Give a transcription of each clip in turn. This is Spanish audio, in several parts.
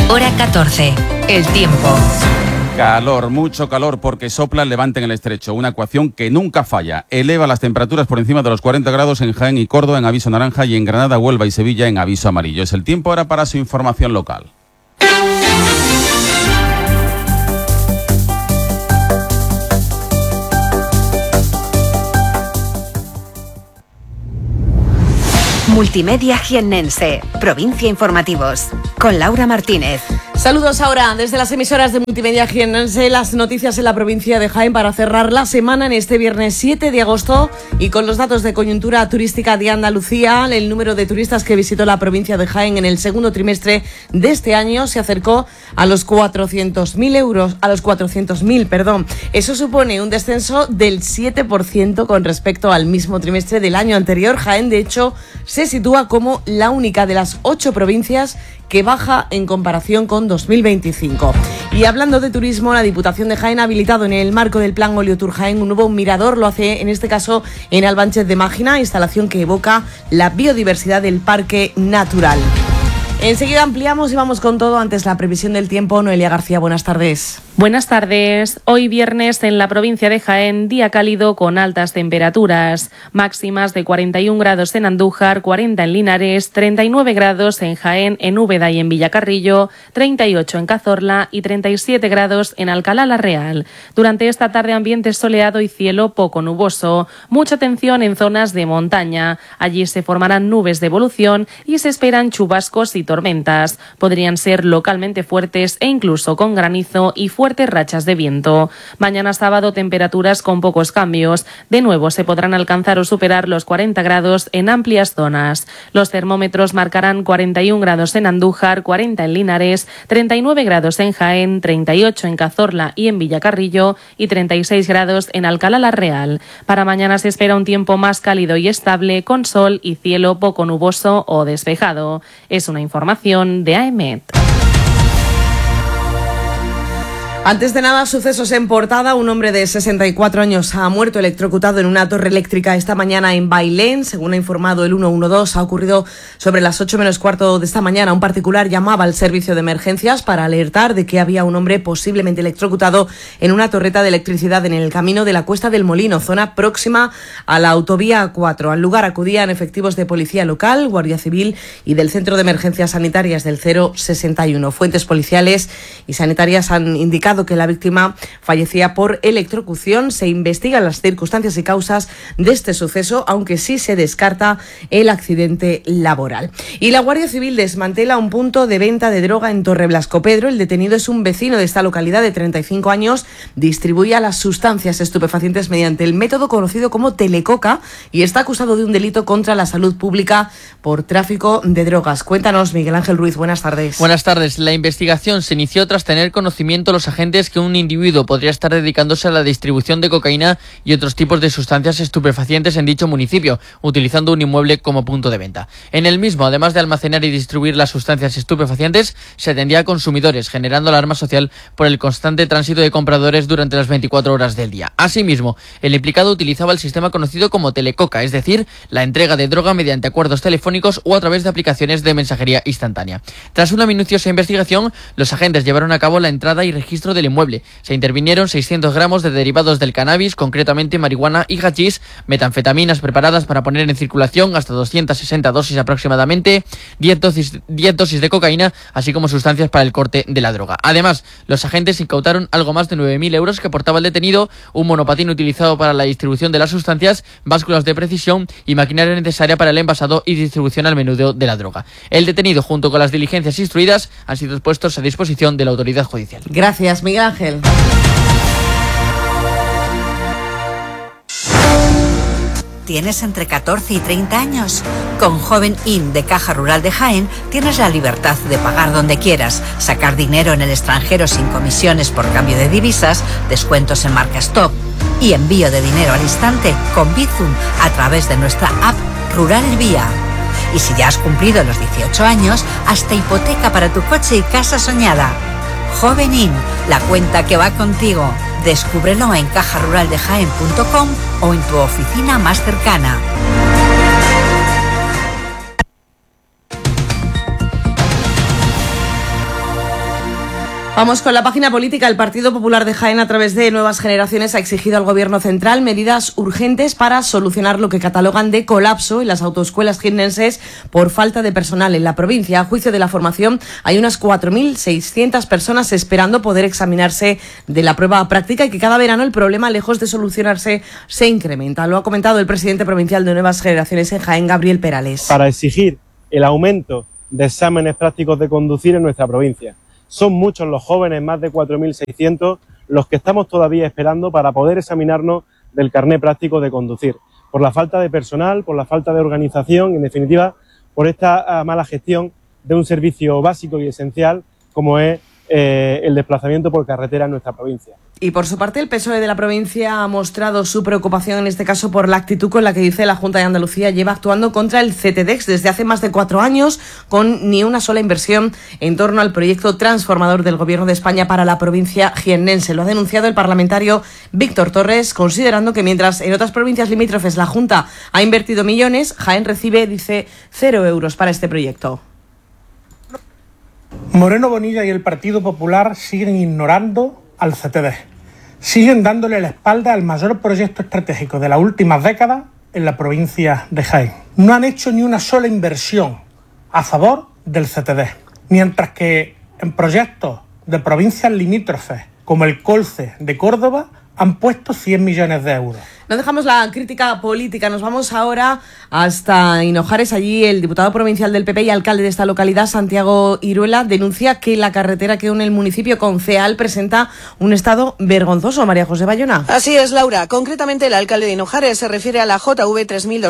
Hora 14. El tiempo. Calor, mucho calor porque sopla el levante en el estrecho. Una ecuación que nunca falla. Eleva las temperaturas por encima de los 40 grados en Jaén y Córdoba en aviso naranja y en Granada, Huelva y Sevilla en aviso amarillo. Es el tiempo ahora para su información local. Multimedia Jiennense, Provincia Informativos, con Laura Martínez. Saludos ahora desde las emisoras de Multimedia Jiennense, las noticias en la provincia de Jaén para cerrar la semana en este viernes 7 de agosto y con los datos de coyuntura turística de Andalucía. El número de turistas que visitó la provincia de Jaén en el segundo trimestre de este año se acercó a los 400.000. Eso supone un descenso del 7% con respecto al mismo trimestre del año anterior. Jaén, de hecho, se sitúa como la única de las 8 provincias que baja en comparación con 2025. Y hablando de turismo, la Diputación de Jaén ha habilitado en el marco del Plan Oliotour Jaén un nuevo mirador, lo hace en este caso en Albánchez de Mágina, instalación que evoca la biodiversidad del Parque Natural. Enseguida ampliamos y vamos con todo. Antes la previsión del tiempo. Noelia García, buenas tardes. Buenas tardes. Hoy viernes en la provincia de Jaén, día cálido con altas temperaturas. Máximas de 41 grados en Andújar, 40 en Linares, 39 grados en Jaén, en Úbeda y en Villacarrillo, 38 en Cazorla y 37 grados en Alcalá la Real. Durante esta tarde ambiente soleado y cielo poco nuboso. Mucha atención en zonas de montaña. Allí se formarán nubes de evolución y se esperan chubascos y tormentas. Podrían ser localmente fuertes e incluso con granizo y fuertes rachas de viento. Mañana sábado temperaturas con pocos cambios. De nuevo se podrán alcanzar o superar los 40 grados en amplias zonas. Los termómetros marcarán 41 grados en Andújar, 40 en Linares, 39 grados en Jaén, 38 en Cazorla y en Villacarrillo y 36 grados en Alcalá la Real. Para mañana se espera un tiempo más cálido y estable con sol y cielo poco nuboso o despejado. Es una información de AEMET. Antes de nada, sucesos en Portada. Un hombre de 64 años ha muerto electrocutado en una torre eléctrica esta mañana en Bailén. Según ha informado el 112, ha ocurrido sobre las 8 menos cuarto de esta mañana. Un particular llamaba al servicio de emergencias para alertar de que había un hombre posiblemente electrocutado en una torreta de electricidad en el camino de la Cuesta del Molino, zona próxima a la autovía 4. Al lugar acudían efectivos de policía local, Guardia Civil y del Centro de Emergencias Sanitarias del 061. Fuentes policiales y sanitarias han indicado que la víctima fallecía por electrocución. Se investigan las circunstancias y causas de este suceso, aunque sí se descarta el accidente laboral. Y la Guardia Civil desmantela un punto de venta de droga en Torreblascopedro. El detenido es un vecino de esta localidad de 35 años. Distribuía las sustancias estupefacientes mediante el método conocido como telecoca y está acusado de un delito contra la salud pública por tráfico de drogas. Cuéntanos, Miguel Ángel Ruiz, buenas tardes. Buenas tardes. La investigación se inició tras tener conocimiento los agentes que un individuo podría estar dedicándose a la distribución de cocaína y otros tipos de sustancias estupefacientes en dicho municipio, utilizando un inmueble como punto de venta. En el mismo, además de almacenar y distribuir las sustancias estupefacientes, se atendía a consumidores, generando alarma social por el constante tránsito de compradores durante las 24 horas del día. Asimismo, el implicado utilizaba el sistema conocido como telecoca, es decir, la entrega de droga mediante acuerdos telefónicos o a través de aplicaciones de mensajería instantánea. Tras una minuciosa investigación, los agentes llevaron a cabo la entrada y registro del inmueble. Se intervinieron 600 gramos de derivados del cannabis, concretamente marihuana y hachís, metanfetaminas preparadas para poner en circulación, hasta 260 dosis aproximadamente, 10 dosis de cocaína, así como sustancias para el corte de la droga. Además, los agentes incautaron algo más de 9.000 euros que portaba el detenido, un monopatín utilizado para la distribución de las sustancias, básculas de precisión y maquinaria necesaria para el envasado y distribución al menudeo de la droga. El detenido, junto con las diligencias instruidas, han sido puestos a disposición de la autoridad judicial. Gracias, Miguel Ángel. ¿Tienes entre 14 y 30 años? Con Joven In de Caja Rural de Jaén tienes la libertad de pagar donde quieras, sacar dinero en el extranjero sin comisiones por cambio de divisas, descuentos en marcas top y envío de dinero al instante con Bizum a través de nuestra app Rural El Vía. Y si ya has cumplido los 18 años, hasta hipoteca para tu coche y casa soñada. Joven In, la cuenta que va contigo. Descúbrelo en cajaruraldejaen.com o en tu oficina más cercana. Vamos con la página política. El Partido Popular de Jaén, a través de Nuevas Generaciones, ha exigido al Gobierno central medidas urgentes para solucionar lo que catalogan de colapso en las autoescuelas jiennenses por falta de personal en la provincia. A juicio de la formación, hay unas 4.600 personas esperando poder examinarse de la prueba práctica y que cada verano el problema, lejos de solucionarse, se incrementa. Lo ha comentado el presidente provincial de Nuevas Generaciones en Jaén, Gabriel Perales. Para exigir el aumento de exámenes prácticos de conducir en nuestra provincia. Son muchos los jóvenes, más de 4.600, los que estamos todavía esperando para poder examinarnos del carné práctico de conducir. Por la falta de personal, por la falta de organización y, en definitiva, por esta mala gestión de un servicio básico y esencial como es el desplazamiento por carretera en nuestra provincia. Y por su parte, el PSOE de la provincia ha mostrado su preocupación, en este caso, por la actitud con la que dice la Junta de Andalucía lleva actuando contra el CTDEX desde hace más de 4 años, con ni una sola inversión en torno al proyecto transformador del Gobierno de España para la provincia jiennense. Lo ha denunciado el parlamentario Víctor Torres, considerando que mientras en otras provincias limítrofes la Junta ha invertido millones, Jaén recibe, dice, 0 euros para este proyecto. Moreno Bonilla y el Partido Popular siguen ignorando al CTD. Siguen dándole la espalda al mayor proyecto estratégico de las últimas décadas en la provincia de Jaén. No han hecho ni una sola inversión a favor del CTD. Mientras que en proyectos de provincias limítrofes como el Colce de Córdoba han puesto 100 millones de euros. No dejamos la crítica política, nos vamos ahora hasta Hinojares. Allí el diputado provincial del PP y alcalde de esta localidad, Santiago Iruela, denuncia que la carretera que une el municipio con Ceal presenta un estado vergonzoso. María José Bayona. Así es, Laura. Concretamente, el alcalde de Hinojares se refiere a la JV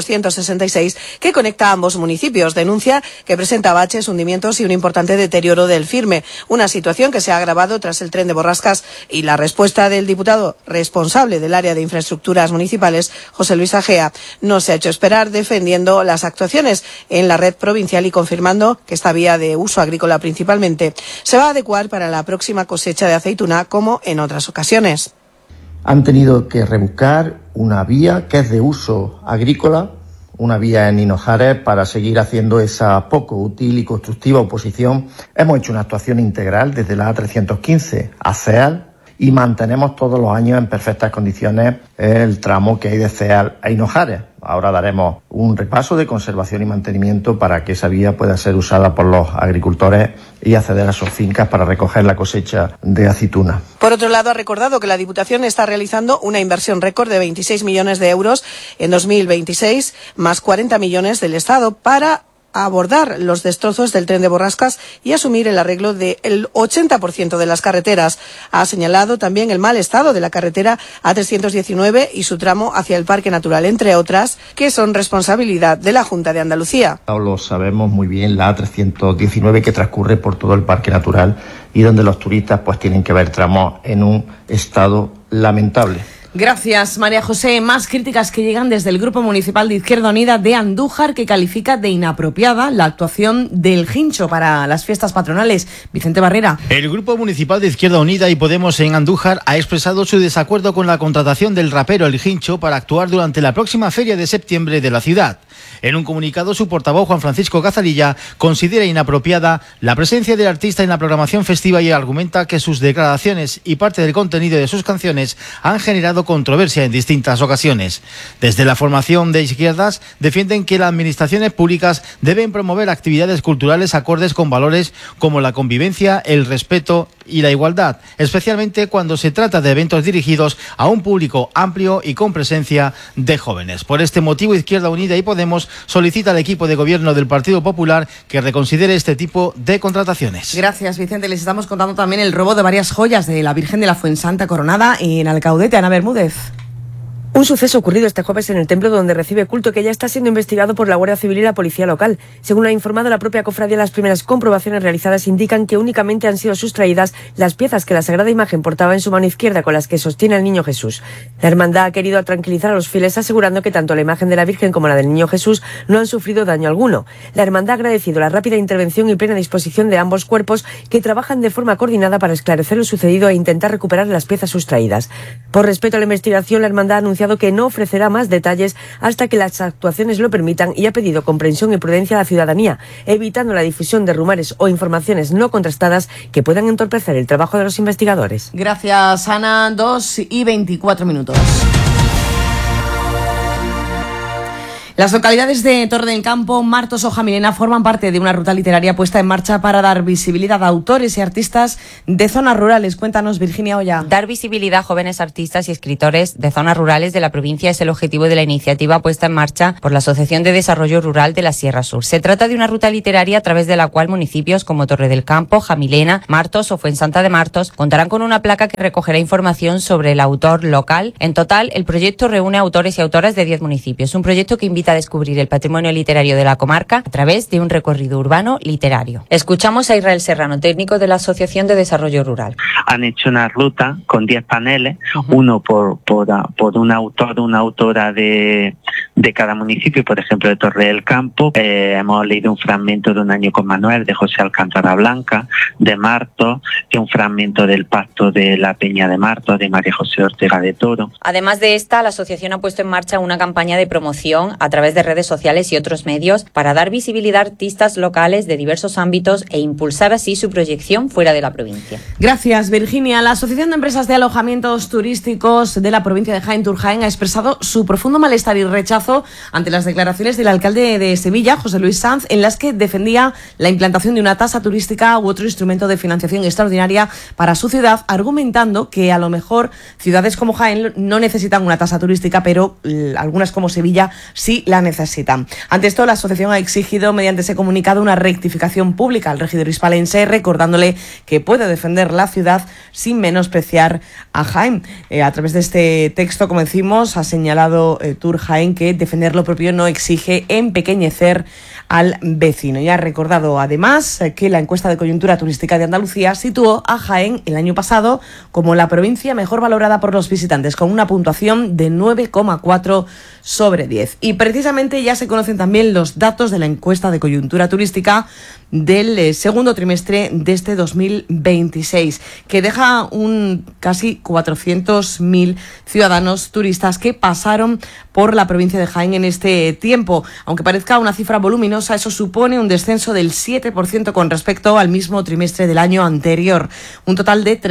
3266 que conecta ambos municipios. Denuncia que presenta baches, hundimientos y un importante deterioro del firme. Una situación que se ha agravado tras el tren de Borrascas y la respuesta del diputado responsable del área de infraestructuras municipales, José Luis Agea, no se ha hecho esperar, defendiendo las actuaciones en la red provincial y confirmando que esta vía de uso agrícola principalmente se va a adecuar para la próxima cosecha de aceituna, como en otras ocasiones. Han tenido que rebuscar una vía que es de uso agrícola, una vía en Hinojares, para seguir haciendo esa poco útil y constructiva oposición. Hemos hecho una actuación integral desde la A315 a Ceal, y mantenemos todos los años en perfectas condiciones el tramo que hay de Ceal a Hinojares. Ahora daremos un repaso de conservación y mantenimiento para que esa vía pueda ser usada por los agricultores y acceder a sus fincas para recoger la cosecha de aceituna. Por otro lado, ha recordado que la Diputación está realizando una inversión récord de 26 millones de euros en 2026, más 40 millones del Estado, para abordar los destrozos del tren de Borrascas y asumir el arreglo del 80% de las carreteras. Ha señalado también el mal estado de la carretera A319 y su tramo hacia el Parque Natural, entre otras, que son responsabilidad de la Junta de Andalucía. Lo sabemos muy bien, la A319, que transcurre por todo el Parque Natural y donde los turistas pues tienen que ver tramos en un estado lamentable. Gracias, María José. Más críticas que llegan desde el Grupo Municipal de Izquierda Unida de Andújar, que califica de inapropiada la actuación del Hincho para las fiestas patronales. Vicente Barrera. El Grupo Municipal de Izquierda Unida y Podemos en Andújar ha expresado su desacuerdo con la contratación del rapero El Hincho para actuar durante la próxima feria de septiembre de la ciudad. En un comunicado, su portavoz, Juan Francisco Gazalilla, considera inapropiada la presencia del artista en la programación festiva y argumenta que sus declaraciones y parte del contenido de sus canciones han generado controversia en distintas ocasiones. Desde la formación de izquierdas defienden que las administraciones públicas deben promover actividades culturales acordes con valores como la convivencia, el respeto y la igualdad, especialmente cuando se trata de eventos dirigidos a un público amplio y con presencia de jóvenes. Por este motivo, Izquierda Unida y Podemos solicita al equipo de gobierno del Partido Popular que reconsidere este tipo de contrataciones. Gracias, Vicente. Les estamos contando también el robo de varias joyas de la Virgen de la Fuensanta Coronada en Alcaudete. Ana Bermúdez. Un suceso ocurrido este jueves en el templo donde recibe culto, que ya está siendo investigado por la Guardia Civil y la Policía Local. Según ha informado la propia cofradía, las primeras comprobaciones realizadas indican que únicamente han sido sustraídas las piezas que la Sagrada Imagen portaba en su mano izquierda, con las que sostiene al Niño Jesús. La hermandad ha querido tranquilizar a los fieles, asegurando que tanto la imagen de la Virgen como la del Niño Jesús no han sufrido daño alguno. La hermandad ha agradecido la rápida intervención y plena disposición de ambos cuerpos, que trabajan de forma coordinada para esclarecer lo sucedido e intentar recuperar las piezas sustraídas. Por respeto a la investigación, la hermandad ha anunciado anunciado que no ofrecerá más detalles hasta que las actuaciones lo permitan y ha pedido comprensión y prudencia a la ciudadanía, evitando la difusión de rumores o informaciones no contrastadas que puedan entorpecer el trabajo de los investigadores. Gracias, Ana. 2:24. Las localidades de Torre del Campo, Martos o Jamilena forman parte de una ruta literaria puesta en marcha para dar visibilidad a autores y artistas de zonas rurales. Cuéntanos, Virginia Oya. Dar visibilidad a jóvenes artistas y escritores de zonas rurales de la provincia es el objetivo de la iniciativa puesta en marcha por la Asociación de Desarrollo Rural de la Sierra Sur. Se trata de una ruta literaria a través de la cual municipios como Torre del Campo, Jamilena, Martos o Fuensanta de Martos contarán con una placa que recogerá información sobre el autor local. En total, el proyecto reúne a autores y autoras de 10 municipios. Un proyecto que invita a descubrir el patrimonio literario de la comarca a través de un recorrido urbano literario. Escuchamos a Israel Serrano, técnico de la Asociación de Desarrollo Rural. Han hecho una ruta con 10 paneles, uno por un autor, una autora de cada municipio, por ejemplo de Torre del Campo. Hemos leído un fragmento de Un año con Manuel, de José Alcántara Blanca, de Martos, de un fragmento del Pacto de la Peña de Martos, de María José Ortega de Toro. Además de esta, la asociación ha puesto en marcha una campaña de promoción a través de redes sociales y otros medios para dar visibilidad a artistas locales de diversos ámbitos e impulsar así su proyección fuera de la provincia. Gracias, Virginia. La Asociación de Empresas de Alojamientos Turísticos de la provincia de Jaén, Turjaén, ha expresado su profundo malestar y rechazo ante las declaraciones del alcalde de Sevilla, José Luis Sanz, en las que defendía la implantación de una tasa turística u otro instrumento de financiación extraordinaria para su ciudad, argumentando que a lo mejor ciudades como Jaén no necesitan una tasa turística, pero algunas como Sevilla sí la necesitan. Ante esto, la asociación ha exigido mediante ese comunicado una rectificación pública al regidor hispalense, recordándole que puede defender la ciudad sin menospreciar a Jaén. A través de este texto, como decimos, ha señalado Tur Jaén que defender lo propio no exige empequeñecer al vecino. Y ha recordado además que la encuesta de coyuntura turística de Andalucía situó a Jaén el año pasado como la provincia mejor valorada por los visitantes, con una puntuación de 9,4 sobre 10. Y precisamente ya se conocen también los datos de la encuesta de coyuntura turística del segundo trimestre de este 2026, que deja un casi 400.000 ciudadanos turistas que pasaron por la provincia de Jaén en este tiempo. Aunque parezca una cifra voluminosa, eso supone un descenso del 7% con respecto al mismo trimestre del año anterior. Un total de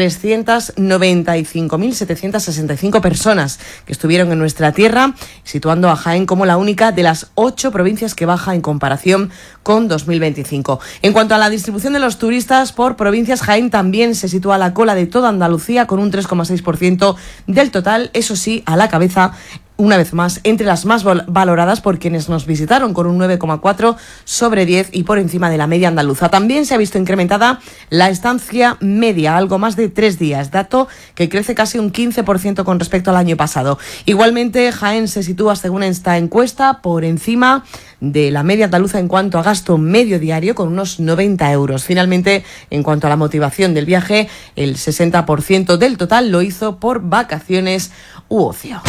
395.765 personas que estuvieron en nuestra tierra, situando a Jaén como la única de las 8 provincias que baja en comparación con 2025. En cuanto a la distribución de los turistas por provincias, Jaén también se sitúa a la cola de toda Andalucía con un 3,6% del total, eso sí, a la cabeza, una vez más, entre las más valoradas por quienes nos visitaron, con un 9,4 sobre 10 y por encima de la media andaluza. También se ha visto incrementada la estancia media, algo más de 3 días, dato que crece casi un 15% con respecto al año pasado. Igualmente, Jaén se sitúa, según esta encuesta, por encima de la media andaluza en cuanto a gasto medio diario, con unos 90 euros. Finalmente, en cuanto a la motivación del viaje, el 60% del total lo hizo por vacaciones u ocio.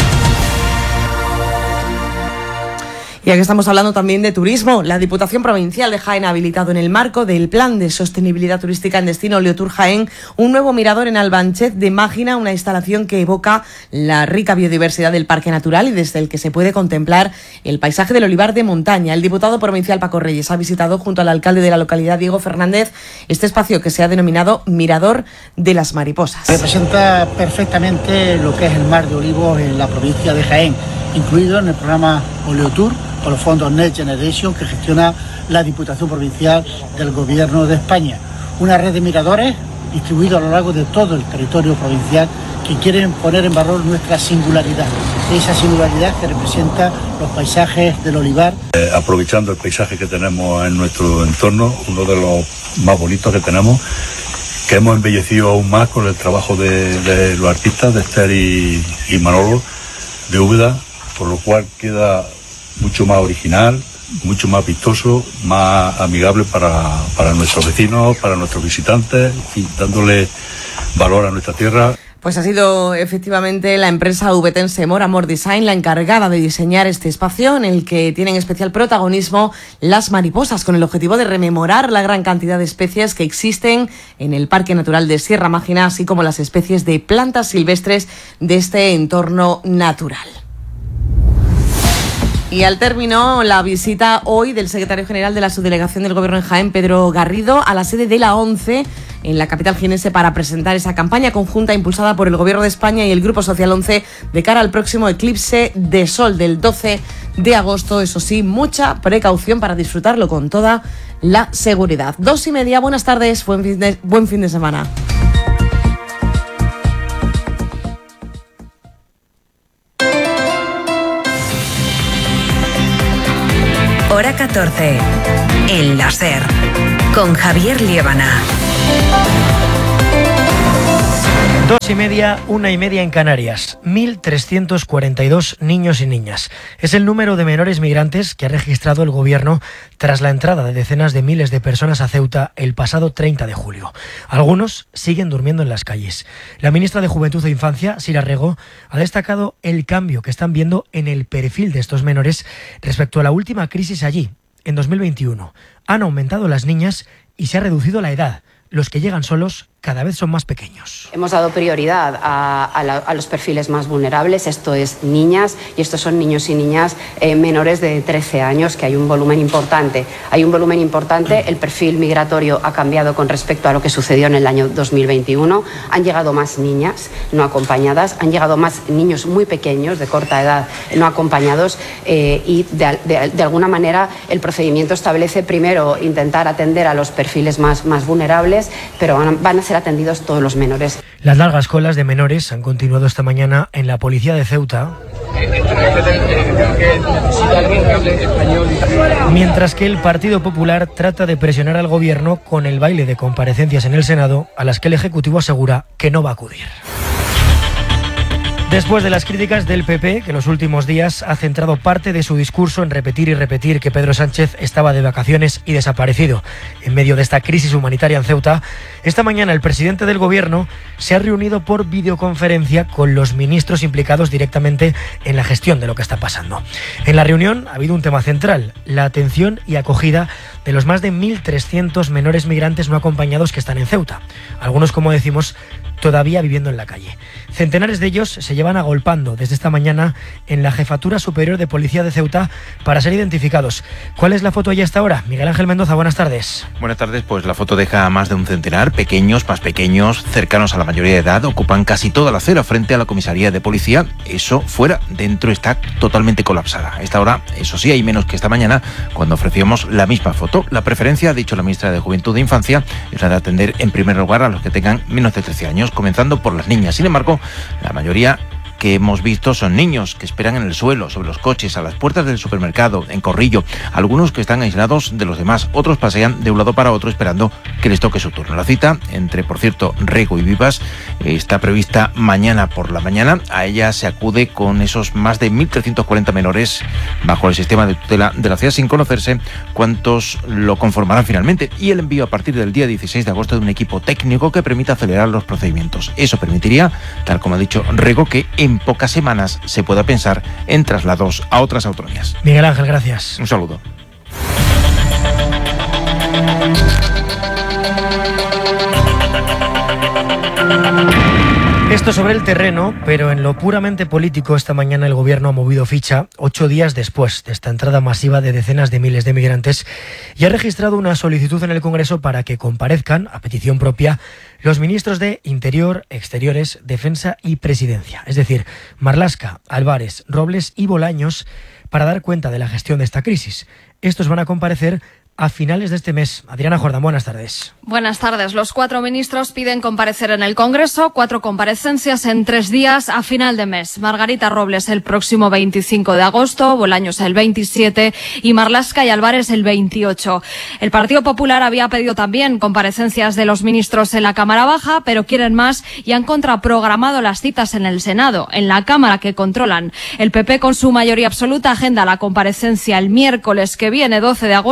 Ya que estamos hablando también de turismo, la Diputación Provincial de Jaén ha habilitado en el marco del Plan de Sostenibilidad Turística en Destino Oleotur Jaén un nuevo mirador en Albanchet de Mágina, una instalación que evoca la rica biodiversidad del Parque Natural y desde el que se puede contemplar el paisaje del olivar de montaña. El diputado provincial Paco Reyes ha visitado junto al alcalde de la localidad, Diego Fernández, este espacio que se ha denominado Mirador de las Mariposas. Representa perfectamente lo que es el mar de olivos en la provincia de Jaén, incluido en el programa Oleotur, con los fondos Next Generation que gestiona la Diputación Provincial del Gobierno de España. Una red de miradores distribuidos a lo largo de todo el territorio provincial que quieren poner en valor nuestra singularidad, esa singularidad que representa los paisajes del olivar. Aprovechando el paisaje que tenemos en nuestro entorno, uno de los más bonitos que tenemos, que hemos embellecido aún más con el trabajo de los artistas, de Esther y Manolo, de Úbeda, por lo cual queda mucho más original, mucho más vistoso, más amigable para nuestros vecinos, para nuestros visitantes, y dándole valor a nuestra tierra. Pues ha sido efectivamente la empresa VTense More Amor Design la encargada de diseñar este espacio en el que tienen especial protagonismo las mariposas, con el objetivo de rememorar la gran cantidad de especies que existen en el Parque Natural de Sierra Mágina, así como las especies de plantas silvestres de este entorno natural. Y al término, la visita hoy del secretario general de la Subdelegación del Gobierno en Jaén, Pedro Garrido, a la sede de la ONCE, en la capital jienense, para presentar esa campaña conjunta impulsada por el Gobierno de España y el Grupo Social 11 de cara al próximo eclipse de sol del 12 de agosto. Eso sí, mucha precaución para disfrutarlo con toda la seguridad. 2:30, buenas tardes, buen fin de semana. Hora 14, El Láser, con Javier Liébana. 2:30, 1:30 en Canarias. 1.342 niños y niñas. Es el número de menores migrantes que ha registrado el Gobierno tras la entrada de decenas de miles de personas a Ceuta el pasado 30 de julio. Algunos siguen durmiendo en las calles. La ministra de Juventud e Infancia, Sira Rego, ha destacado el cambio que están viendo en el perfil de estos menores respecto a la última crisis allí, en 2021. Han aumentado las niñas y se ha reducido la edad. Los que llegan solos cada vez son más pequeños. Hemos dado prioridad a los perfiles más vulnerables, esto es niñas, y estos son niños y niñas menores de 13 años, que hay un volumen importante. El perfil migratorio ha cambiado con respecto a lo que sucedió en el año 2021. Han llegado más niñas no acompañadas, han llegado más niños muy pequeños, de corta edad, no acompañados, y de alguna manera el procedimiento establece primero intentar atender a los perfiles más vulnerables, pero van a ser atendidos todos los menores. Las largas colas de menores han continuado esta mañana en la policía de Ceuta, mientras que el Partido Popular trata de presionar al Gobierno con el baile de comparecencias en el Senado, a las que el Ejecutivo asegura que no va a acudir. Después de las críticas del PP, que en los últimos días ha centrado parte de su discurso en repetir y repetir que Pedro Sánchez estaba de vacaciones y desaparecido en medio de esta crisis humanitaria en Ceuta, esta mañana el presidente del Gobierno se ha reunido por videoconferencia con los ministros implicados directamente en la gestión de lo que está pasando. En la reunión ha habido un tema central: la atención y acogida de los más de 1.300 menores migrantes no acompañados que están en Ceuta. Algunos, como decimos, todavía viviendo en la calle. Centenares de ellos se llevan agolpando desde esta mañana en la Jefatura Superior de Policía de Ceuta para ser identificados. ¿Cuál es la foto allá hasta ahora? Miguel Ángel Mendoza, buenas tardes. Buenas tardes, pues la foto deja a más de un centenar, pequeños, más pequeños, cercanos a la mayoría de edad, ocupan casi toda la acera frente a la comisaría de policía. Eso fuera, dentro está totalmente colapsada. A esta hora, eso sí, hay menos que esta mañana, cuando ofrecíamos la misma foto. La preferencia, ha dicho la ministra de Juventud e Infancia, es la de atender en primer lugar a los que tengan menos de 13 años, comenzando por las niñas. Sin embargo, la mayoría que hemos visto son niños que esperan en el suelo, sobre los coches, a las puertas del supermercado, en corrillo. Algunos que están aislados de los demás, otros pasean de un lado para otro esperando que les toque su turno. La cita entre, por cierto, Rego y Vivas está prevista mañana por la mañana. A ella se acude con esos más de 1.340 menores bajo el sistema de tutela de la ciudad, sin conocerse cuántos lo conformarán finalmente, y el envío a partir del día 16 de agosto de un equipo técnico que permita acelerar los procedimientos. Eso permitiría, tal como ha dicho Rego, que en pocas semanas se pueda pensar en traslados a otras autonomías. Miguel Ángel, gracias. Un saludo. Esto sobre el terreno, pero en lo puramente político, esta mañana el Gobierno ha movido ficha 8 días después de esta entrada masiva de decenas de miles de migrantes y ha registrado una solicitud en el Congreso para que comparezcan, a petición propia, los ministros de Interior, Exteriores, Defensa y Presidencia, es decir, Marlaska, Álvarez, Robles y Bolaños, para dar cuenta de la gestión de esta crisis. Estos van a comparecer a finales de este mes. Adriana Jordán, buenas tardes. Buenas tardes. Los 4 ministros piden comparecer en el Congreso, 4 comparecencias en 3 días a final de mes. Margarita Robles el próximo 25 de agosto, Bolaños el 27 y Marlaska y Álvarez el 28. El Partido Popular había pedido también comparecencias de los ministros en la Cámara Baja, pero quieren más y han contraprogramado las citas en el Senado, en la Cámara que controlan. El PP, con su mayoría absoluta, agenda la comparecencia el miércoles que viene, 12 de agosto, de Marlaska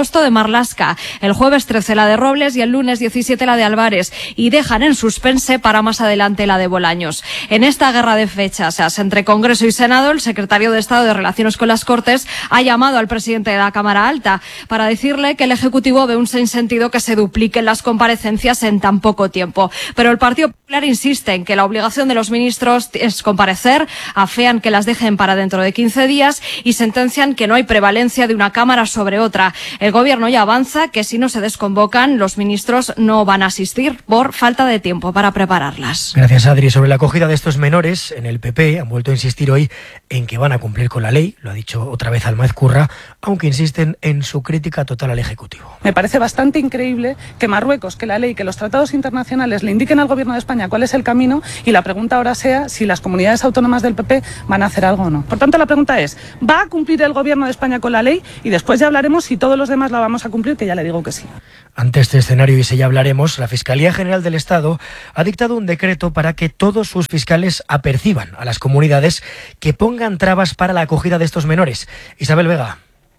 Marlaska. El jueves 13 la de Robles y el lunes 17 la de Álvarez. Y dejan en suspense para más adelante la de Bolaños. En esta guerra de fechas entre Congreso y Senado, el secretario de Estado de Relaciones con las Cortes ha llamado al presidente de la Cámara Alta para decirle que el Ejecutivo ve un sinsentido que se dupliquen las comparecencias en tan poco tiempo. Pero el Partido Popular insiste en que la obligación de los ministros es comparecer, afean que las dejen para dentro de 15 días y sentencian que no hay prevalencia de una Cámara sobre otra. El Gobierno ya avanza que si no se desconvocan, los ministros no van a asistir por falta de tiempo para prepararlas. Gracias, Adri. Sobre la acogida de estos menores, en el PP han vuelto a insistir hoy en que van a cumplir con la ley, lo ha dicho otra vez Almaez Curra, aunque insisten en su crítica total al Ejecutivo. Me parece bastante increíble que Marruecos, que la ley, que los tratados internacionales le indiquen al Gobierno de España cuál es el camino y la pregunta ahora sea si las comunidades autónomas del PP van a hacer algo o no. Por tanto, la pregunta es, ¿va a cumplir el Gobierno de España con la ley? Y después ya hablaremos si todos los demás la vamos a cumplir, que ya le digo que sí. Ante este escenario, y si ya hablaremos, la Fiscalía General del Estado ha dictado un decreto para que todos sus fiscales aperciban a las comunidades que pongan trabas para la acogida de estos menores. Isabel Vega.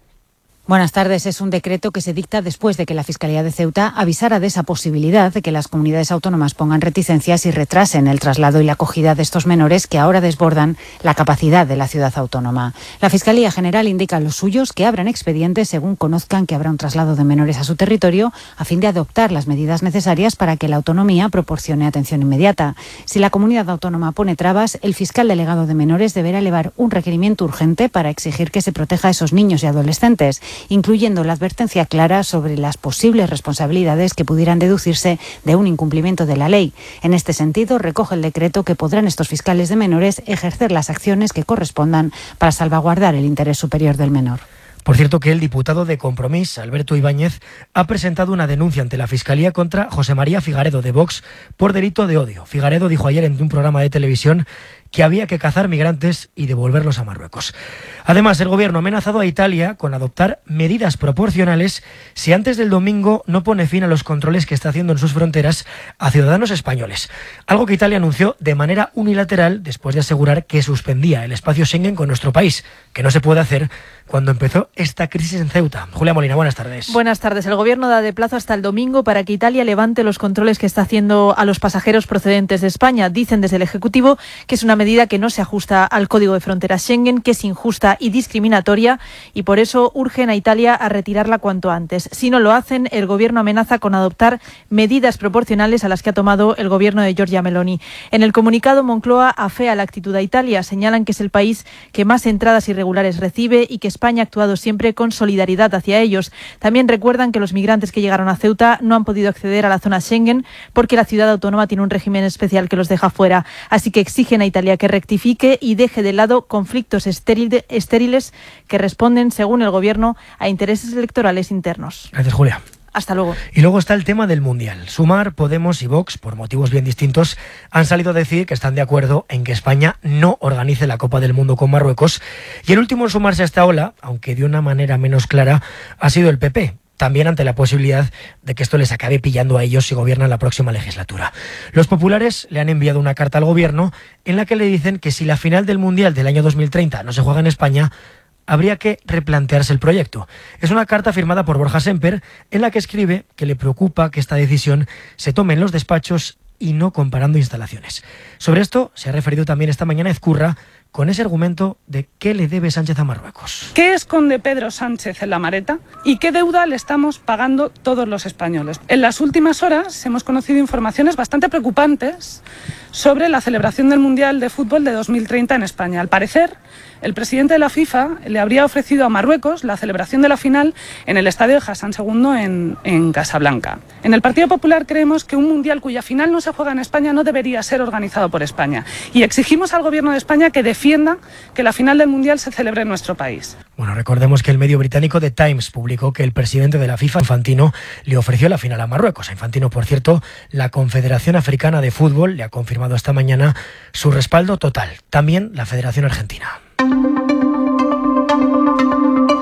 Buenas tardes. Es un decreto que se dicta después de que la Fiscalía de Ceuta avisara de esa posibilidad de que las comunidades autónomas pongan reticencias y retrasen el traslado y la acogida de estos menores que ahora desbordan la capacidad de la ciudad autónoma. La Fiscalía General indica a los suyos que abran expedientes según conozcan que habrá un traslado de menores a su territorio a fin de adoptar las medidas necesarias para que la autonomía proporcione atención inmediata. Si la comunidad autónoma pone trabas, el fiscal delegado de menores deberá elevar un requerimiento urgente para exigir que se proteja a esos niños y adolescentes, incluyendo la advertencia clara sobre las posibles responsabilidades que pudieran deducirse de un incumplimiento de la ley. En este sentido, recoge el decreto que podrán estos fiscales de menores ejercer las acciones que correspondan para salvaguardar el interés superior del menor. Por cierto, que el diputado de Compromís, Alberto Ibáñez, ha presentado una denuncia ante la Fiscalía contra José María Figaredo de Vox por delito de odio. Figaredo dijo ayer en un programa de televisión que había que cazar migrantes y devolverlos a Marruecos. Además, el Gobierno ha amenazado a Italia con adoptar medidas proporcionales si antes del domingo no pone fin a los controles que está haciendo en sus fronteras a ciudadanos españoles. Algo que Italia anunció de manera unilateral después de asegurar que suspendía el espacio Schengen con nuestro país, que no se puede hacer cuando empezó esta crisis en Ceuta. Julia Molina, buenas tardes. Buenas tardes. El Gobierno da de plazo hasta el domingo para que Italia levante los controles que está haciendo a los pasajeros procedentes de España. Dicen desde el Ejecutivo que es una medida que no se ajusta al Código de Fronteras Schengen, que es injusta y discriminatoria, y por eso urgen a Italia a retirarla cuanto antes. Si no lo hacen, el Gobierno amenaza con adoptar medidas proporcionales a las que ha tomado el Gobierno de Giorgia Meloni. En el comunicado, Moncloa afea la actitud a Italia. Señalan que es el país que más entradas irregulares recibe y que España ha actuado siempre con solidaridad hacia ellos. También recuerdan que los migrantes que llegaron a Ceuta no han podido acceder a la zona Schengen porque la ciudad autónoma tiene un régimen especial que los deja fuera. Así que exigen a Italia que rectifique y deje de lado conflictos estériles que responden, según el Gobierno, a intereses electorales internos. Gracias, Julia. Hasta luego. Y luego está el tema del Mundial. Sumar, Podemos y Vox, por motivos bien distintos, han salido a decir que están de acuerdo en que España no organice la Copa del Mundo con Marruecos. Y el último en sumarse a esta ola, aunque de una manera menos clara, ha sido el PP. También ante la posibilidad de que esto les acabe pillando a ellos si gobiernan la próxima legislatura. Los populares le han enviado una carta al Gobierno en la que le dicen que si la final del Mundial del año 2030 no se juega en España, habría que replantearse el proyecto. Es una carta firmada por Borja Semper en la que escribe que le preocupa que esta decisión se tome en los despachos y no comparando instalaciones. Sobre esto se ha referido también esta mañana Ezcurra con ese argumento de qué le debe Sánchez a Marruecos. ¿Qué esconde Pedro Sánchez en la maleta y qué deuda le estamos pagando todos los españoles? En las últimas horas hemos conocido informaciones bastante preocupantes sobre la celebración del Mundial de Fútbol de 2030 en España. Al parecer, el presidente de la FIFA le habría ofrecido a Marruecos la celebración de la final en el estadio de Hassan II en Casablanca. En el Partido Popular creemos que un Mundial cuya final no se juega en España no debería ser organizado por España. Y exigimos al Gobierno de España que defienda que la final del Mundial se celebre en nuestro país. Bueno, recordemos que el medio británico The Times publicó que el presidente de la FIFA, Infantino, le ofreció la final a Marruecos. A Infantino, por cierto, la Confederación Africana de Fútbol le ha confirmado esta mañana su respaldo total. También la Federación Argentina.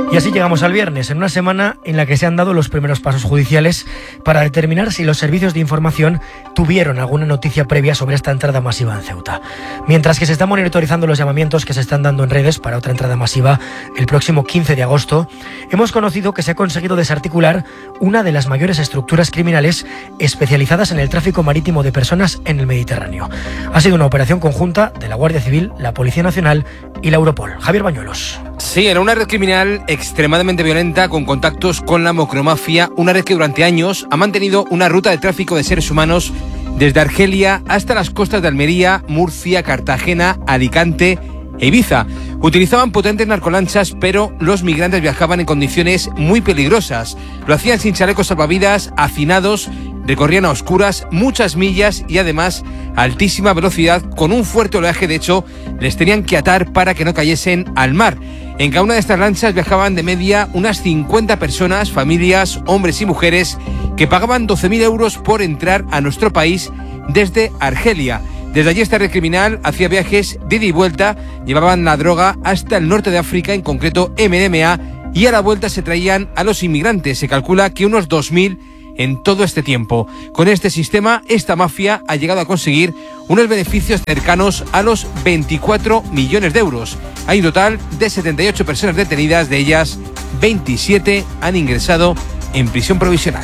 Y así llegamos al viernes, en una semana en la que se han dado los primeros pasos judiciales para determinar si los servicios de información tuvieron alguna noticia previa sobre esta entrada masiva en Ceuta. Mientras que se están monitorizando los llamamientos que se están dando en redes para otra entrada masiva el próximo 15 de agosto, hemos conocido que se ha conseguido desarticular una de las mayores estructuras criminales especializadas en el tráfico marítimo de personas en el Mediterráneo. Ha sido una operación conjunta de la Guardia Civil, la Policía Nacional y la Europol. Javier Bañuelos. Sí, era una red criminal extremadamente violenta con contactos con la macromafia, una red que durante años ha mantenido una ruta de tráfico de seres humanos desde Argelia hasta las costas de Almería, Murcia, Cartagena, Alicante e Ibiza. Utilizaban potentes narcolanchas, pero los migrantes viajaban en condiciones muy peligrosas. Lo hacían sin chalecos salvavidas, hacinados, recorrían a oscuras muchas millas y además a altísima velocidad con un fuerte oleaje. De hecho, les tenían que atar para que no cayesen al mar. En cada una de estas lanchas viajaban de media unas 50 personas, familias, hombres y mujeres, que pagaban 12.000 euros por entrar a nuestro país desde Argelia. Desde allí esta red criminal hacía viajes de ida y vuelta, llevaban la droga hasta el norte de África, en concreto MDMA, y a la vuelta se traían a los inmigrantes. Se calcula que unos 2.000 en todo este tiempo. Con este sistema, esta mafia ha llegado a conseguir unos beneficios cercanos a los 24 millones de euros. Hay un total de 78 personas detenidas, de ellas 27 han ingresado en prisión provisional.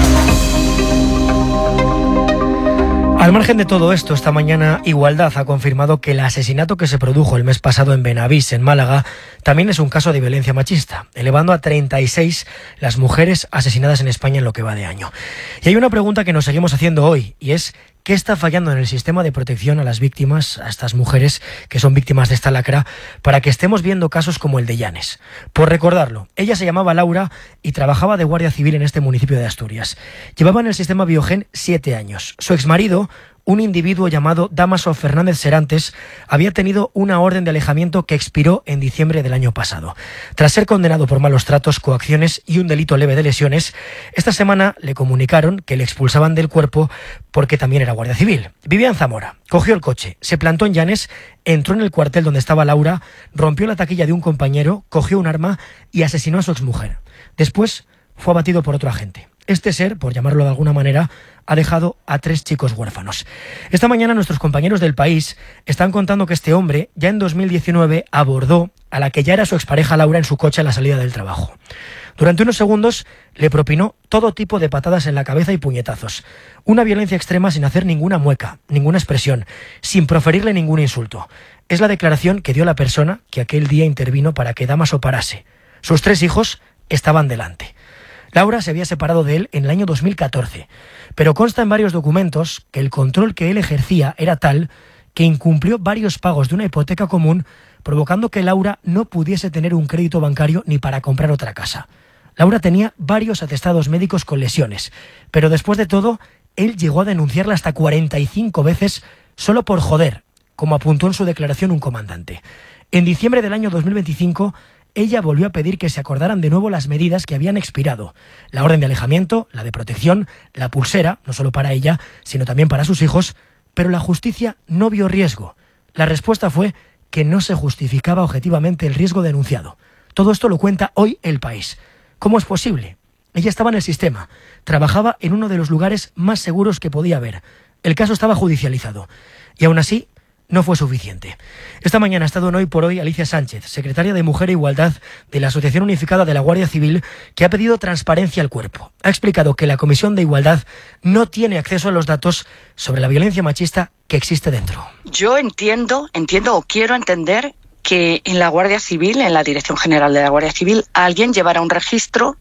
Al margen de todo esto, esta mañana Igualdad ha confirmado que el asesinato que se produjo el mes pasado en Benavís, en Málaga, también es un caso de violencia machista, elevando a 36 las mujeres asesinadas en España en lo que va de año. Y hay una pregunta que nos seguimos haciendo hoy, y es: ¿qué está fallando en el sistema de protección a las víctimas, a estas mujeres que son víctimas de esta lacra, para que estemos viendo casos como el de Llanes? Por recordarlo, ella se llamaba Laura y trabajaba de guardia civil en este municipio de Asturias. Llevaba en el sistema Biogen 7 años. Su exmarido, un individuo llamado Dámaso Fernández Serantes, había tenido una orden de alejamiento que expiró en diciembre del año pasado. Tras ser condenado por malos tratos, coacciones y un delito leve de lesiones, esta semana le comunicaron que le expulsaban del cuerpo porque también era guardia civil. Vivía en Zamora, cogió el coche, se plantó en Llanes, entró en el cuartel donde estaba Laura, rompió la taquilla de un compañero, cogió un arma y asesinó a su exmujer. Después fue abatido por otro agente. Este ser, por llamarlo de alguna manera, ha dejado a 3 chicos huérfanos. Esta mañana nuestros compañeros del País están contando que este hombre ya en 2019 abordó a la que ya era su expareja Laura en su coche a la salida del trabajo. Durante unos segundos le propinó todo tipo de patadas en la cabeza y puñetazos. Una violencia extrema sin hacer ninguna mueca, ninguna expresión, sin proferirle ningún insulto. Es la declaración que dio la persona que aquel día intervino para que Dámaso parase. Sus 3 hijos estaban delante. Laura se había separado de él en el año 2014, pero consta en varios documentos que el control que él ejercía era tal que incumplió varios pagos de una hipoteca común, provocando que Laura no pudiese tener un crédito bancario ni para comprar otra casa. Laura tenía varios atestados médicos con lesiones, pero después de todo, él llegó a denunciarla hasta 45 veces solo por joder, como apuntó en su declaración un comandante. En diciembre del año 2025, ella volvió a pedir que se acordaran de nuevo las medidas que habían expirado: la orden de alejamiento, la de protección, la pulsera, no solo para ella, sino también para sus hijos, pero la justicia no vio riesgo. La respuesta fue que no se justificaba objetivamente el riesgo denunciado. Todo esto lo cuenta hoy El País. ¿Cómo es posible? Ella estaba en el sistema, trabajaba en uno de los lugares más seguros que podía haber. El caso estaba judicializado y aún así no fue suficiente. Esta mañana ha estado en Hoy por Hoy Alicia Sánchez, secretaria de Mujer e Igualdad de la Asociación Unificada de la Guardia Civil, que ha pedido transparencia al cuerpo. Ha explicado que la Comisión de Igualdad no tiene acceso a los datos sobre la violencia machista que existe dentro. Yo entiendo o quiero entender que en la Guardia Civil, en la Dirección General de la Guardia Civil, alguien llevará un registro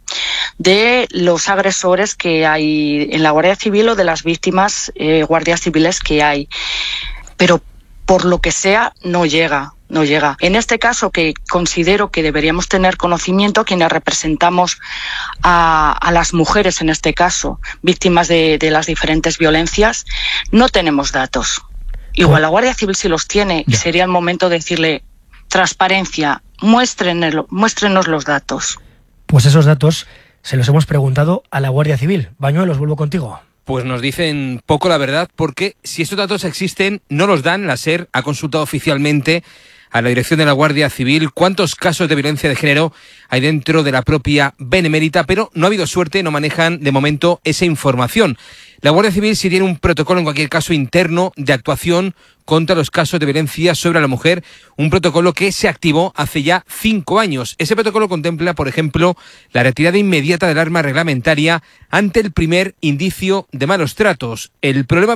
de los agresores que hay en la Guardia Civil o de las víctimas guardias civiles que hay. Pero por lo que sea, no llega. En este caso, que considero que deberíamos tener conocimiento, quienes representamos a las mujeres, en este caso, víctimas de las diferentes violencias, no tenemos datos. Igual la Guardia Civil sí los tiene, y sería el momento de decirle: transparencia, muéstrenos los datos. Pues esos datos se los hemos preguntado a la Guardia Civil. Bañuelos, vuelvo contigo. Pues nos dicen poco la verdad, porque si estos datos existen, no los dan. La SER ha consultado oficialmente a la dirección de la Guardia Civil cuántos casos de violencia de género hay dentro de la propia Benemérita, pero no ha habido suerte, no manejan de momento esa información. La Guardia Civil sí tiene un protocolo, en cualquier caso, interno de actuación contra los casos de violencia sobre la mujer, un protocolo que se activó hace ya 5 años. Ese protocolo contempla, por ejemplo, la retirada inmediata del arma reglamentaria ante el primer indicio de malos tratos. El problema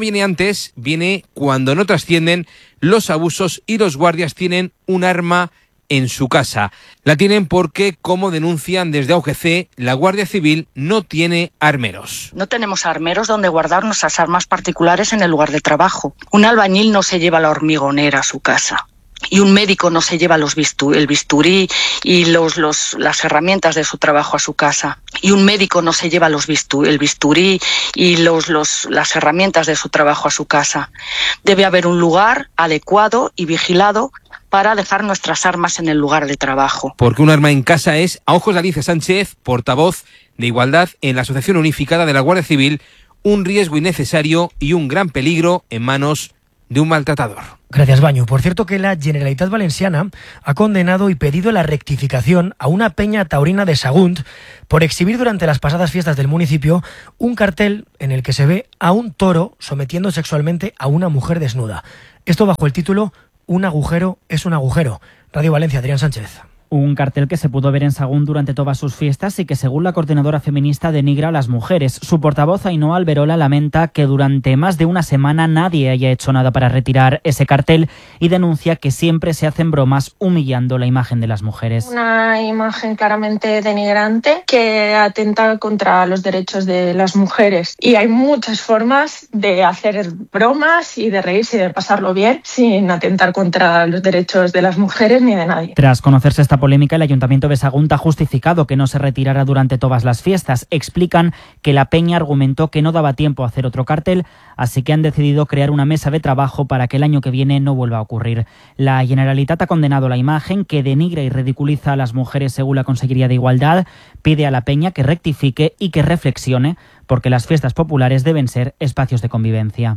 viene cuando no trascienden los abusos y los guardias tienen un arma en su casa. La tienen porque, como denuncian desde AUGC, la Guardia Civil no tiene armeros. No tenemos armeros donde guardar nuestras armas particulares en el lugar de trabajo. Un albañil no se lleva la hormigonera a su casa. Y un médico no se lleva el bisturí y las herramientas de su trabajo a su casa. Y un médico no se lleva el bisturí y las herramientas de su trabajo a su casa. Debe haber un lugar adecuado y vigilado para dejar nuestras armas en el lugar de trabajo. Porque un arma en casa es, a ojos de Alicia Sánchez, portavoz de Igualdad en la Asociación Unificada de la Guardia Civil, un riesgo innecesario y un gran peligro en manos de un maltratador. Gracias, Baño. Por cierto que la Generalitat Valenciana ha condenado y pedido la rectificación a una peña taurina de Sagunt por exhibir durante las pasadas fiestas del municipio un cartel en el que se ve a un toro sometiendo sexualmente a una mujer desnuda. Esto bajo el título Un agujero es un agujero. Radio Valencia, Adrián Sánchez. Un cartel que se pudo ver en Sagún durante todas sus fiestas y que, según la coordinadora feminista, denigra a las mujeres. Su portavoz, Ainhoa Alberola, lamenta que durante más de una semana nadie haya hecho nada para retirar ese cartel y denuncia que siempre se hacen bromas humillando la imagen de las mujeres. Una imagen claramente denigrante que atenta contra los derechos de las mujeres. Y hay muchas formas de hacer bromas y de reírse y de pasarlo bien sin atentar contra los derechos de las mujeres ni de nadie. Tras conocerse esta polémica, el Ayuntamiento de Sagunt ha justificado que no se retirara durante todas las fiestas. Explican que la peña argumentó que no daba tiempo a hacer otro cartel, así que han decidido crear una mesa de trabajo para que el año que viene no vuelva a ocurrir. La Generalitat ha condenado la imagen que denigra y ridiculiza a las mujeres según la Consellería de Igualdad, pide a la peña que rectifique y que reflexione, porque las fiestas populares deben ser espacios de convivencia.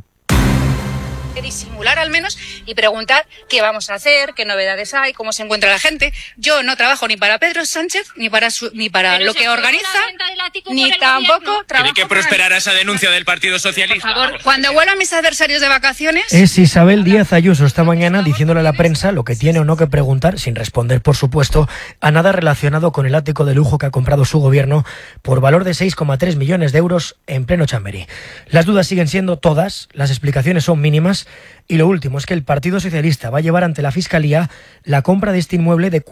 Disimular al menos y preguntar qué vamos a hacer, qué novedades hay, cómo se encuentra la gente. Yo no trabajo ni para Pedro Sánchez ni para lo que organiza, ni tampoco trabajo. ¿Tiene que prosperar esa denuncia del Partido Socialista? Por favor, cuando vuelvan mis adversarios de vacaciones. Es Isabel Díaz Ayuso esta mañana diciéndole a la prensa lo que tiene o no que preguntar, sin responder, por supuesto, a nada relacionado con el ático de lujo que ha comprado su gobierno por valor de 6,3 millones de euros en pleno Chamberí. Las dudas siguen siendo todas, las explicaciones son mínimas. Y lo último es que el Partido Socialista va a llevar ante la Fiscalía la compra de este inmueble de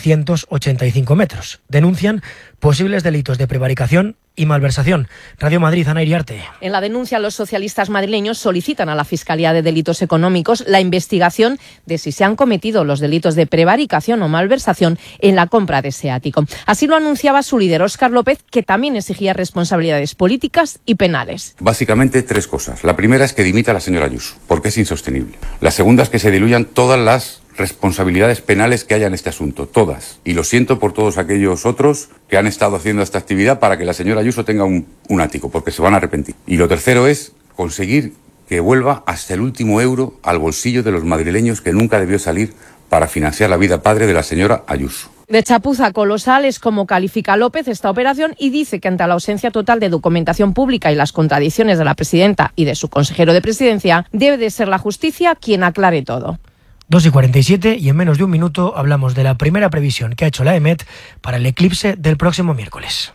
485 metros. Denuncian posibles delitos de prevaricación y malversación. Radio Madrid, Ana Iriarte. En la denuncia, los socialistas madrileños solicitan a la Fiscalía de Delitos Económicos la investigación de si se han cometido los delitos de prevaricación o malversación en la compra de ese ático. Así lo anunciaba su líder, Óscar López, que también exigía responsabilidades políticas y penales. Básicamente 3 cosas. La primera es que dimita a la señora Ayuso, porque es insostenible. La segunda es que se diluyan todas las responsabilidades penales que haya en este asunto, todas. Y lo siento por todos aquellos otros que han estado haciendo esta actividad para que la señora Ayuso tenga un ático, porque se van a arrepentir. Y lo tercero es conseguir que vuelva hasta el último euro al bolsillo de los madrileños que nunca debió salir para financiar la vida padre de la señora Ayuso. De chapuza colosal es como califica López esta operación y dice que ante la ausencia total de documentación pública y las contradicciones de la presidenta y de su consejero de presidencia, debe de ser la justicia quien aclare todo. 2:47 y en menos de un minuto hablamos de la primera previsión que ha hecho la EMET para el eclipse del próximo miércoles.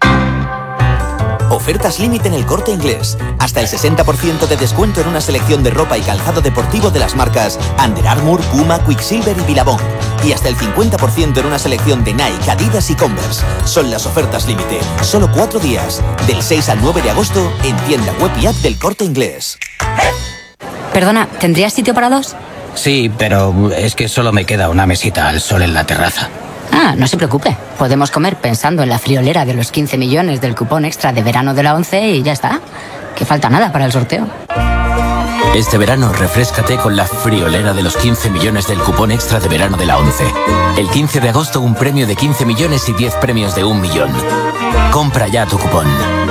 Ofertas límite en El Corte Inglés. Hasta el 60% de descuento en una selección de ropa y calzado deportivo de las marcas Under Armour, Puma, Quicksilver y Billabong. Y hasta el 50% en una selección de Nike, Adidas y Converse. Son las ofertas límite. Solo 4 días. Del 6 al 9 de agosto en tienda web y app del Corte Inglés. Perdona, ¿tendrías sitio para 2? Sí, pero es que solo me queda una mesita al sol en la terraza. Ah, no se preocupe. Podemos comer pensando en la friolera de los 15 millones del cupón extra de verano de la 11 y ya está. Que falta nada para el sorteo. Este verano refréscate con la friolera de los 15 millones del cupón extra de verano de la 11. El 15 de agosto un premio de 15 millones y 10 premios de 1 millón. Compra ya tu cupón.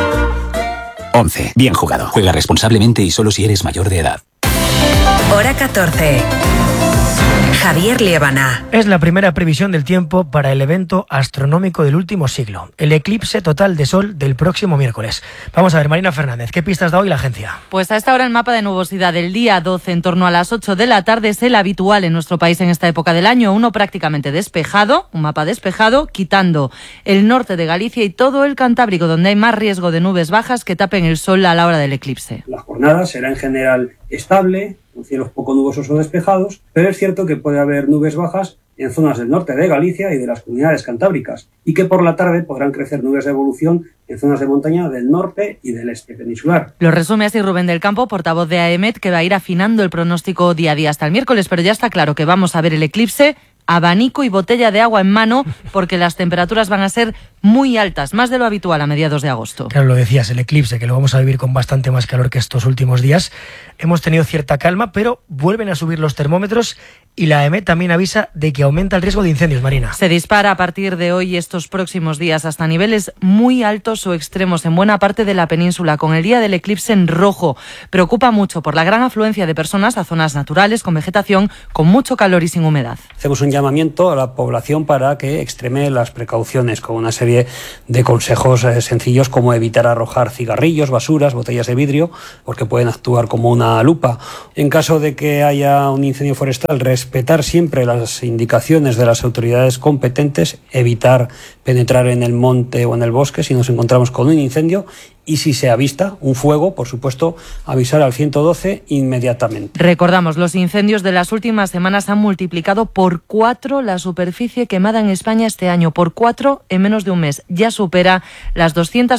11. Bien jugado. Juega responsablemente y solo si eres mayor de edad. Hora 14. Javier Liébana. Es la primera previsión del tiempo para el evento astronómico del último siglo, el eclipse total de sol del próximo miércoles. Vamos a ver, Marina Fernández, ¿qué pistas da hoy la agencia? Pues a esta hora el mapa de nubosidad del día 12 en torno a las 8 de la tarde es el habitual en nuestro país en esta época del año, uno prácticamente despejado, un mapa despejado, quitando el norte de Galicia y todo el Cantábrico, donde hay más riesgo de nubes bajas que tapen el sol a la hora del eclipse. La jornada será en general estable, con cielos poco nubosos o despejados, pero es cierto que puede haber nubes bajas en zonas del norte de Galicia y de las comunidades cantábricas, y que por la tarde podrán crecer nubes de evolución en zonas de montaña del norte y del este peninsular. Lo resume así Rubén del Campo, portavoz de AEMET, que va a ir afinando el pronóstico día a día hasta el miércoles, pero ya está claro que vamos a ver el eclipse, abanico y botella de agua en mano, porque las temperaturas van a ser muy altas, más de lo habitual a mediados de agosto. Claro, lo decías, el eclipse, que lo vamos a vivir con bastante más calor que estos últimos días. Hemos tenido cierta calma, pero vuelven a subir los termómetros y la AEMET también avisa de que aumenta el riesgo de incendios, Marina. Se dispara a partir de hoy y estos próximos días hasta niveles muy altos o extremos en buena parte de la península, con el día del eclipse en rojo. Preocupa mucho por la gran afluencia de personas a zonas naturales con vegetación, con mucho calor y sin humedad. Hacemos un llamamiento a la población para que extreme las precauciones con una serie de consejos sencillos, como evitar arrojar cigarrillos, basuras, botellas de vidrio, porque pueden actuar como una lupa. En caso de que haya un incendio forestal, respetar siempre las indicaciones de las autoridades competentes, evitar penetrar en el monte o en el bosque si nos encontramos con un incendio, y si se avista un fuego, por supuesto, avisar al 112 inmediatamente. Recordamos, los incendios de las últimas semanas han multiplicado por 4 la superficie quemada en España este año, por 4 en menos de un mes. Ya supera las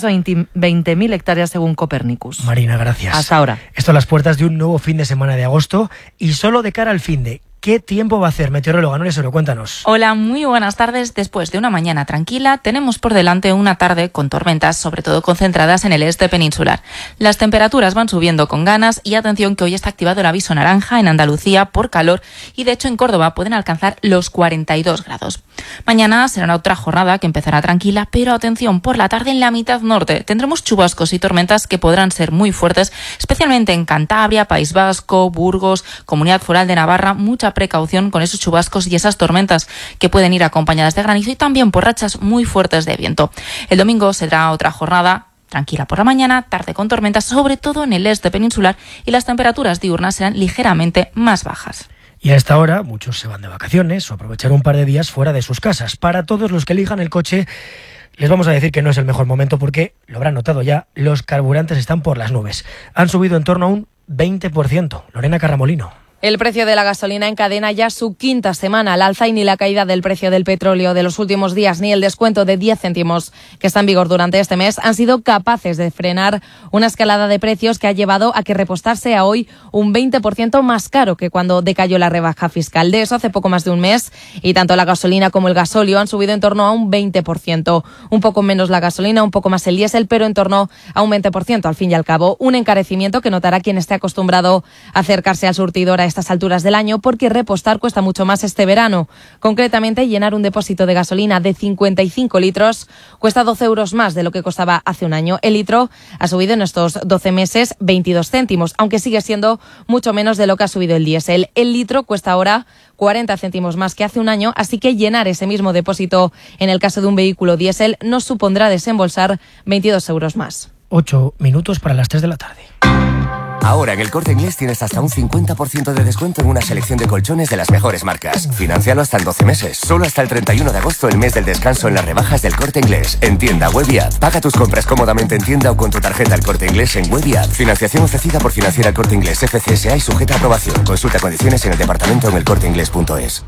220.000 hectáreas según Copernicus. Marina, gracias. Hasta ahora. Esto a las puertas de un nuevo fin de semana de agosto y solo de cara al finde. ¿Qué tiempo va a hacer? Meteoróloga, no le solo, cuéntanos. Hola, muy buenas tardes. Después de una mañana tranquila, tenemos por delante una tarde con tormentas, sobre todo concentradas en el este peninsular. Las temperaturas van subiendo con ganas y atención que hoy está activado el aviso naranja en Andalucía por calor y de hecho en Córdoba pueden alcanzar los 42 grados. Mañana será otra jornada que empezará tranquila, pero atención, por la tarde en la mitad norte tendremos chubascos y tormentas que podrán ser muy fuertes, especialmente en Cantabria, País Vasco, Burgos, Comunidad Foral de Navarra. Mucha precaución con esos chubascos y esas tormentas que pueden ir acompañadas de granizo y también por rachas muy fuertes de viento. El domingo será otra jornada tranquila por la mañana, tarde con tormentas, sobre todo en el este peninsular, y las temperaturas diurnas serán ligeramente más bajas. Y a esta hora muchos se van de vacaciones o aprovechar un par de días fuera de sus casas. Para todos los que elijan el coche, les vamos a decir que no es el mejor momento porque, lo habrán notado ya, los carburantes están por las nubes. Han subido en torno a un 20%. Lorena Carramolino. El precio de la gasolina encadena ya su quinta semana al alza y ni la caída del precio del petróleo de los últimos días ni el descuento de 10 céntimos que está en vigor durante este mes han sido capaces de frenar una escalada de precios que ha llevado a que repostar sea hoy un 20% más caro que cuando decayó la rebaja fiscal. De eso hace poco más de un mes y tanto la gasolina como el gasóleo han subido en torno a un 20%. Un poco menos la gasolina, un poco más el diésel, pero en torno a un 20% al fin y al cabo. Un encarecimiento que notará quien esté acostumbrado a acercarse al surtidor a estas alturas del año porque repostar cuesta mucho más este verano. Concretamente, llenar un depósito de gasolina de 55 litros cuesta 12 euros más de lo que costaba hace un año. El litro ha subido en estos 12 meses 22 céntimos, aunque sigue siendo mucho menos de lo que ha subido el diésel. El litro cuesta ahora 40 céntimos más que hace un año, así que llenar ese mismo depósito en el caso de un vehículo diésel nos supondrá desembolsar 22 euros más. 8 minutos para las 3 de la tarde. Ahora en El Corte Inglés tienes hasta un 50% de descuento en una selección de colchones de las mejores marcas. Financialo hasta en 12 meses. Solo hasta el 31 de agosto, el mes del descanso en las rebajas del Corte Inglés. En tienda, web y app. Paga tus compras cómodamente en tienda o con tu tarjeta El Corte Inglés en web y app. Financiación ofrecida por Financiera El Corte Inglés FCSA y sujeta a aprobación. Consulta condiciones en el departamento en elcorteinglés.es.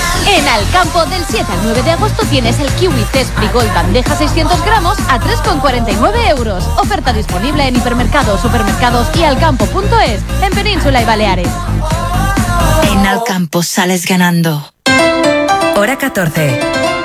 En Alcampo, del 7 al 9 de agosto tienes el Kiwi Zespri Gold bandeja 600 gramos a 3,49 euros. Oferta disponible en hipermercados, supermercados y alcampo.es en Península y Baleares. En Alcampo sales ganando. Hora 14.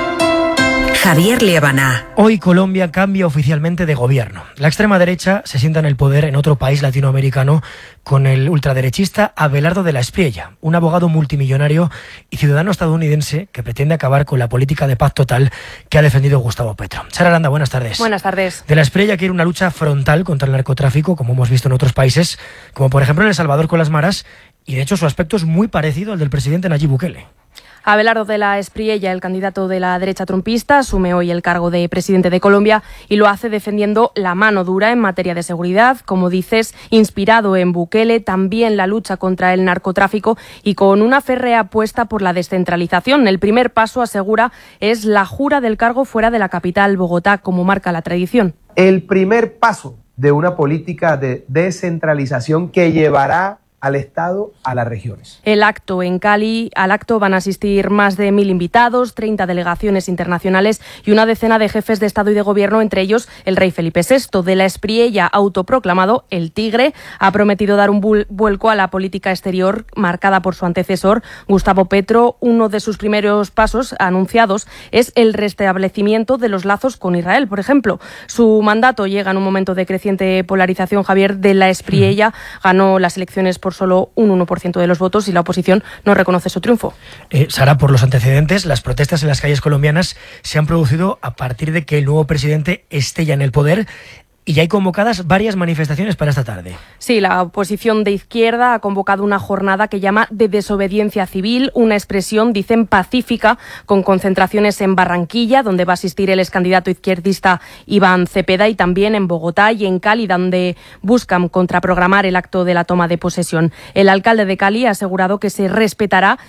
Javier Liébana. Hoy Colombia cambia oficialmente de gobierno. La extrema derecha se sienta en el poder en otro país latinoamericano con el ultraderechista Abelardo de la Espriella, un abogado multimillonario y ciudadano estadounidense que pretende acabar con la política de paz total que ha defendido Gustavo Petro. Sara Aranda, buenas tardes. Buenas tardes. De la Espriella quiere una lucha frontal contra el narcotráfico, como hemos visto en otros países, como por ejemplo en El Salvador con las maras, y de hecho su aspecto es muy parecido al del presidente Nayib Bukele. Abelardo de la Espriella, el candidato de la derecha trumpista, asume hoy el cargo de presidente de Colombia y lo hace defendiendo la mano dura en materia de seguridad, como dices, inspirado en Bukele, también la lucha contra el narcotráfico y con una férrea apuesta por la descentralización. El primer paso, asegura, es la jura del cargo fuera de la capital, Bogotá, como marca la tradición. El primer paso de una política de descentralización que llevará al Estado, a las regiones. El acto en Cali, al acto van a asistir más de 1.000 invitados, 30 delegaciones internacionales y una decena de jefes de Estado y de Gobierno, entre ellos el rey Felipe VI. De la Espriella, autoproclamado el Tigre, ha prometido dar un vuelco a la política exterior marcada por su antecesor, Gustavo Petro. Uno de sus primeros pasos anunciados es el restablecimiento de los lazos con Israel, por ejemplo. Su mandato llega en un momento de creciente polarización. Javier, de la Espriella ganó las elecciones por solo un 1% de los votos y la oposición no reconoce su triunfo. Sara, por los antecedentes, las protestas en las calles colombianas se han producido a partir de que el nuevo presidente esté ya en el poder. Y ya hay convocadas varias manifestaciones para esta tarde. Sí, la oposición de izquierda ha convocado una jornada que llama de desobediencia civil, una expresión, dicen, pacífica, con concentraciones en Barranquilla, donde va a asistir el excandidato izquierdista Iván Cepeda, y también en Bogotá y en Cali, donde buscan contraprogramar el acto de la toma de posesión. El alcalde de Cali ha asegurado que se respetará